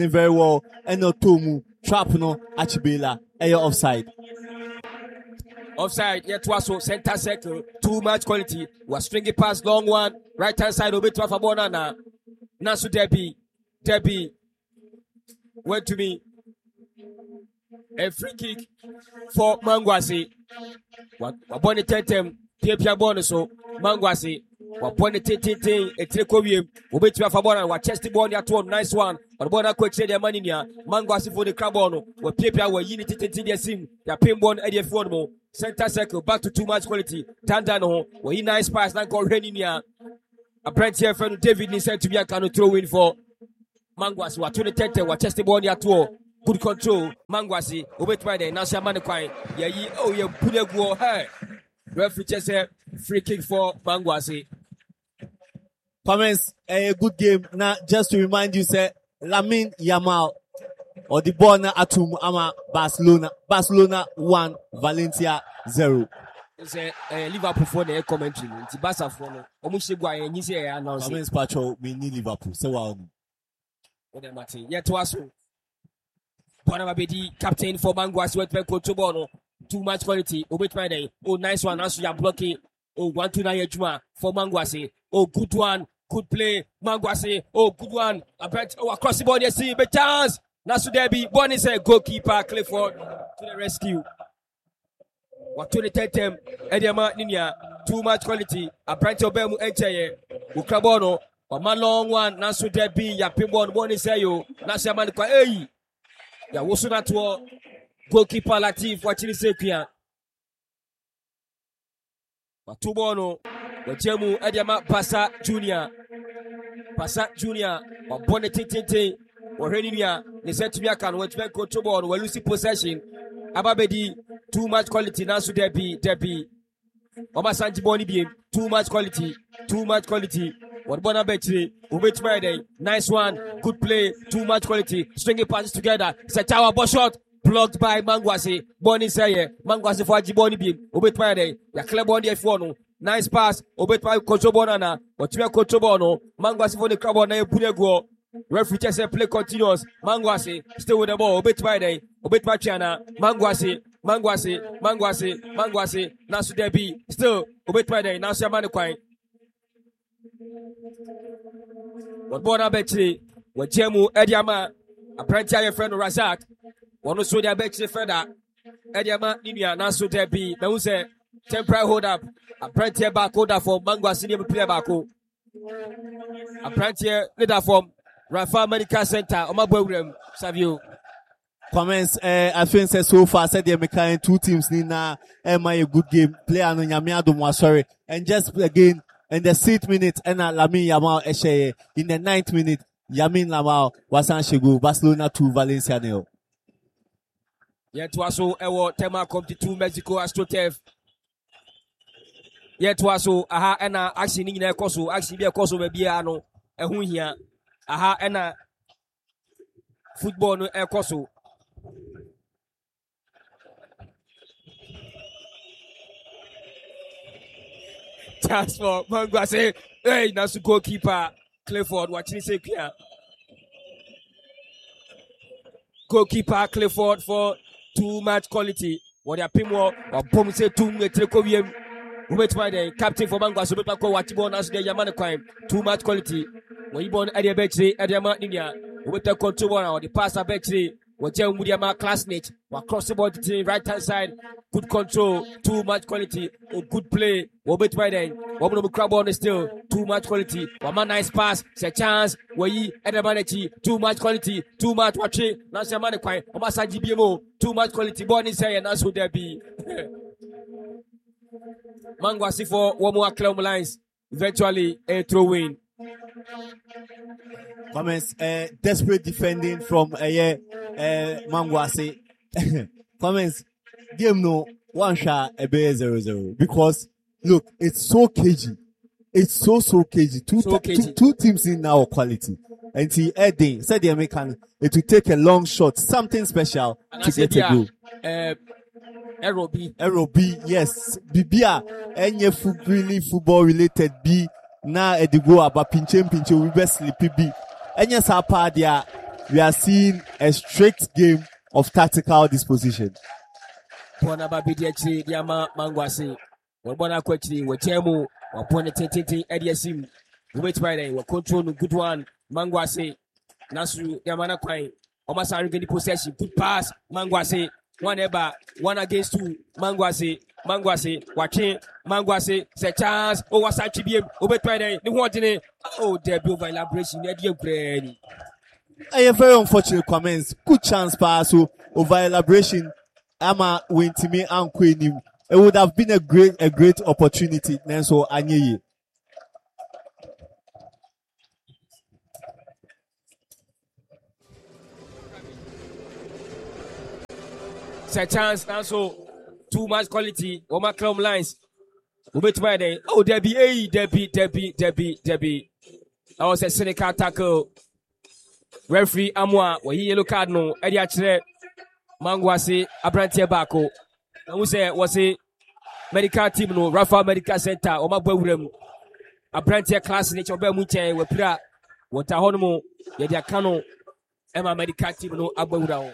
very well. Eno Tomu trap no Achibela. Ayo offside. Offside, yet was so center circle, too much quality. Was stringing pass, long one, right hand side, Obe to Fabonana. Nasu Debbie went to me. A free kick for Mangwasi. Wabone tentem, Pia Bonoso, Mangwasi. Wabone tentem, a trecovium, Obe to Fabona, what chesty bone at one, nice one. But Bona quick said their money near Mangwasi for the Crabono, where Pia were unity to the sim, their pinbone Eddie Formo. Center circle, back to too much quality. Dandano, where he nice pass, not called Reninia. A brand here from David Nissen to be a canoe throw in for Mangwasi. What 2010, what testimony at all. Good control. Mangwasi, Obet by the Nasha Maniquine. Yeah, oh, yeah, put a go. Hey, referee just said free kick for Mangwasi. Comments, a good game. Now, just to remind you, say, Lamine Yamal. Or the ball na Atum Ama Barcelona 1, Valencia 0. It's a Liverpool for the commentary. It's Barca for no. Omushigwa and Nisi announced. Comments Pacho, we need Liverpool. So, what am I saying? Yet was Bonabedi, captain for Mangwasi, went back to Bono. Too much quality. Obit my day. Oh, nice one. Answer your blocking. Oh, 1-2-9 Juma for Mangwasi. Oh, good one. Good play. Mangwasi. Oh, good one. I bet. Oh, across the board. Yes, see, but chance. Nasu Debbie, Bonnie said goalkeeper Clifford to the rescue. What 2010 Ediama Ninia, too much quality. A branch of Bemu Enchaye, Ukrabono, or man long one, Nasu Debbie, Yapimon, Bonnie say you, Nasu Manikwa, eh? Ya Wosuna to goalkeeper Latif, watching the Sapia. Watubono, Wajemu Ediama Pasa Junior, or Bonnie Tinte. Or Renia, they said to me, I can watch back control or losing possession. Ababedi, too much quality. Nasu Debbie. Oba Santi Boni beam, too much quality. What Bonabetri, Ubet Friday, nice one, good play, too much quality. Stringing passes together. Setawa ball shot, blocked by Mangwasi. Boni Saye, Mangwasi for Jiboni beam, Ubet Friday, Yaklebon F1. Nice pass, Ubet by Kochobonana, but you are Kochobono, Mangwasi for the Crabon, Punego. Referee just said play continuous. Mangwasi still with the ball. Obet by day. Obet by Chana. Mangwasi. Nasu Debbie still. Obet by day. Nasu Yamanukwai. What born Abetri? What Jemu Ediama? A prantia friend Razak. One of Sodia Betri Feda. Ediama Ninia. Nasu Debbie. Now say temporary hold up. A prantia back holder for Mangwasi near player back. A prantia leader from Rafa Medical Center, Omabwem, Savio. Comments, I think so far, said they're making two teams, Nina, a good game, player no Yamiado Mwasori, and just again, in the 6th minute, and Lamine Yamal Eshe, in the 9th minute, Yamin Lamal, Wasan Shegu, Barcelona 2, Valencia 0. Yet was so, Tema come to Mexico, Astrotef. Yet was so, aha, and actually, in a coso, actually, be a coso, maybe, ano, a who here. Aha, and football no ekoso. Chance for Mangwasi. Hey, Nasu goalkeeper Clifford watching say here. Goalkeeper Clifford for too much quality. What they are pimo or bomb say too much trecovium. Wait by the captain for Mangwasi, but go watch ball as the Yamana crime. Too much quality. When you born Eddie Betty, Eddie Martinia, with the control or the passer Betty, what Jem William classmate, what cross the ball to right hand side, good control, too much quality, or good play, or bit by then, one of the crab on still, too much quality, one man nice pass, say chance, where ye, Eddie too much quality, too much watching, Nasa Maniquine, or Masaji BMO, too much quality, born in say, and that's who there be. Mangwasi for one more club lines, eventually a throw in. Comments, desperate defending from Mangwasi. Comments, game no one shot a bear 0-0 because look, it's so cagey. It's so cagey. Two teams in our quality. And he adding said the American it will take a long shot, something special and to get a goal. Aero B, yes. Bibia, any football related B. Na edigo aba pinche we best sleepy B. Enya sapa dia we are seeing a strict game of tactical disposition. Bona babidi actually diama mangwase. Wabona kwechiri wachemu wapone tete ediasim. Wait Friday we control no good one mangwase. Nasu diamana kwai. Omasa getting possession. Good pass mangwase. One ever, one against two. Mangwase, watching Mangwase, say chance. Oh, what's that? TBM, over Friday. The one today. Oh, debut by elaboration. I have very unfortunate comments. Good chance pass over elaboration. Ama win to me and Queen. It would have been a great opportunity. Nenso Anyeye. Say chance also too much quality. Oma club lines. Wait Friday. Oh, Debbie. I was a cynical tackle. Referee Amwa, where he yellow card no. Eddie Achre Mangwase Abrantia Bako. I was a medical team no. Rafa Medical Center. Oma Bewrem Abrantia class nature Bemuche. We pra. What a honomo. Yadia Kano. Emma Medical team no. Abawrao.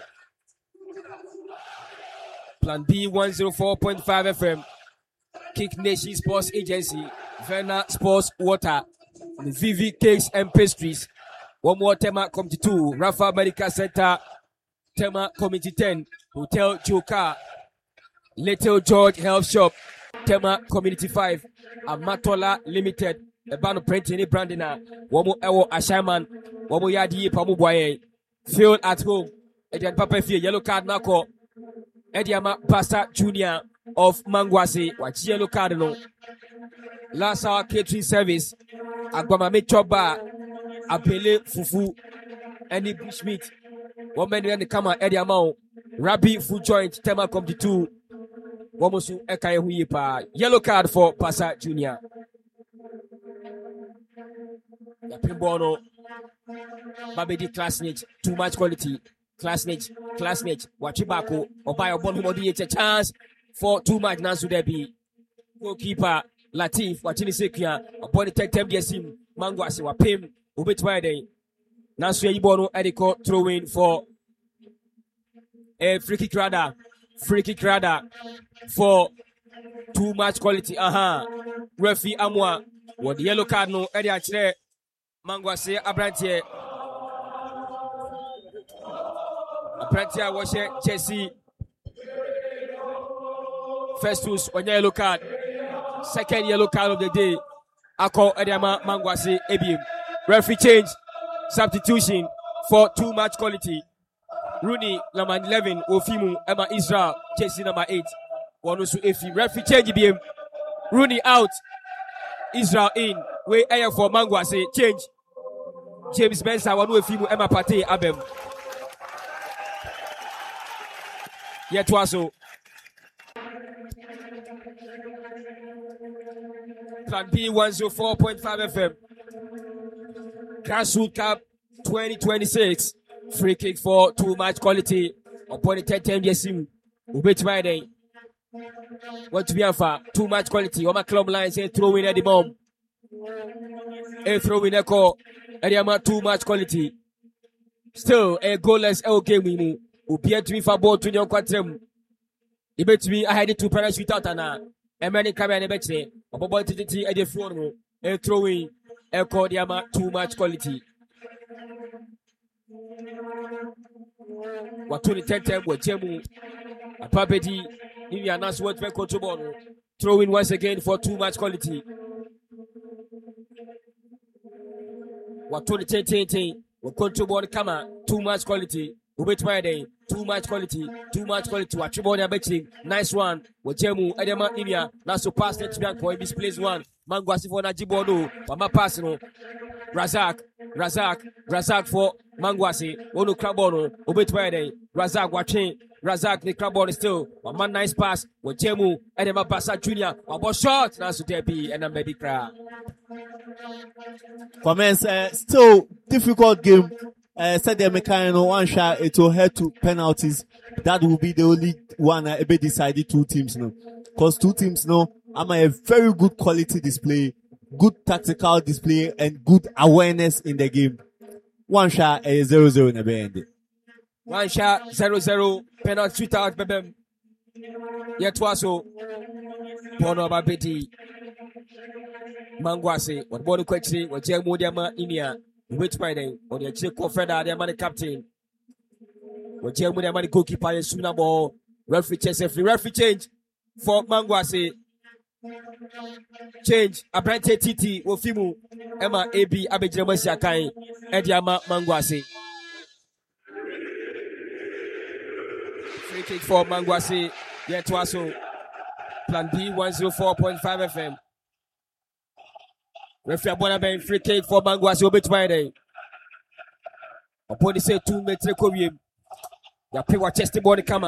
Plan B 104.5 FM. Kick Nation Sports Agency. Verna Sports Water. Vivi Cakes and Pastries. One more Tema Committee 2. Rafa Medical Center. Tema Committee 10. Hotel Joka. Little George Health Shop. Tema Community 5. Amatola Limited. Ebano Printing Brandina. Womo Ewo Ashaman. Womo Yadi Pamu Boye. Field at home. Edian Papa Fie. Yellow card Nako. Ediama Basa Junior of Mangwase, watch yellow cardinal. Last hour catering service. Aguamame Choba, Apele Fufu, Any Bushmeat. 1 minute in the camera, Ediamao, Rabbi Food Joint, Tema come to 2. Womosu Ekaye Huipa. Yellow card for Basa Junior. Yapimbono, Babedi classmate, too much quality. Classmate, Wachibako, or by a body, it's a chance for too much Nansu Debi. Goalkeeper, Latif, Wachini Sekia, upon the tech time, Yasim, Mangwasi, Wapim, Ubit Friday. Nansu Yibono, Ediko, throwing for a free kick radar for too much quality. Referee Amwa, what the yellow card no, Eddie Achre, Mangwasi, Abrantie. Apprentice was Jesse. First twos on yellow card. Second yellow card of the day. Ako Ediama Mangwase Ebim. Referee change. Substitution for too much quality. Rooney number 11. Ofimu Emma Israel. Jesse number 8. Wanusu Efi. Referee change Ebim. Rooney out. Israel in. Way air for Mangwase. Change. James Benson. Wanu Efimu Emma Pate Abem. Yet also Plan B 104.5 FM Grassroots Cup 2026 free kick for too much quality upon the 10th yesim Ubet Friday. What to be for too much quality on my club lines and throw in at the bomb. A throw in a call and too much quality. Still a goalless L game. Upia to me for ball to your quatrem. You bet me I had it to parachute out and a many cabin a betray. A ball to the tea at the floor. A throwing a cordiama too much quality. What to the 10th with Jemu a puppety in the announced word for control. Throwing once again for too much quality. What to the 10th with control camera too much quality. Ubet Friday, too much quality. What you want betting? Nice one. With Jemu, Edema India, Naso pass next bank for misplaced one. Mangwasi for Najibono, Mama Passino. Razak for Mangwasi. Onu Krabono, Ubet Friday, Razak watching. Razak the Krabono still. One nice pass with Jemu, Edema Basa Junior. About short, Nasu Debi, and a medical. Comments, still difficult game. Said the mechanical one shot, it will head to penalties. That will be the only one I ever decided two teams now. Cause two teams now, I'm a very good quality display, good tactical display, and good awareness in the game. one shot a 0-0 na be end. One shot 0-0 penalty shootout bebem. Yet was so Bono Babeti Mangwase, what body question, what Jermodiama Inia, which by name, or the Chief Confederate, the money captain, what Jermodiama goalkeeper, Suna ball, referee change for Mangwase. Change a brand TT, Wofimu, Emma AB, Abijamasi Akai, Ediama Mangwase. Free kick for Mangwase, yet was so. Plan B 104.5 FM. Referee Bonaben free kick for Mangwase Obetwaide. Opponent say 2 metre kowie. Ya pe wa chest body kama.